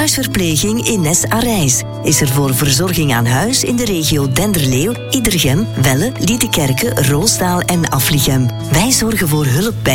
Thuisverpleging Ines Arijs is er voor verzorging aan huis in de regio Denderleeuw, Iedergem, Welle, Liedekerke, Roosdaal en Aflichem. Wij zorgen voor hulp bij